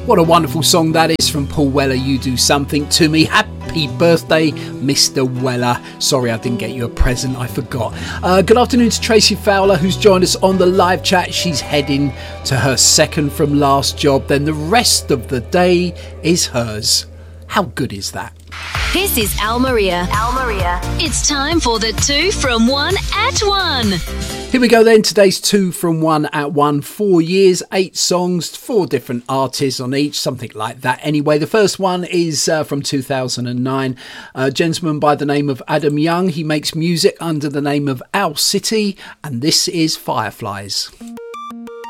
What a wonderful song that is from Paul Weller, You Do Something to Me. Happy birthday, Mr. Weller. Sorry I didn't get you a present, I forgot. Good afternoon to Tracy Fowler, who's joined us on the live chat. She's heading to her second from last job, then the rest of the day is hers. How good is that? This is Al Maria. Al Maria. It's time for the 2 from 1 at 1. Here we go then, today's 2 from 1 at 1. 4 years, 8 songs, 4 different artists on each, something like that. Anyway, the first one is from 2009. A gentleman by the name of Adam Young. He makes music under the name of Owl City, and this is Fireflies.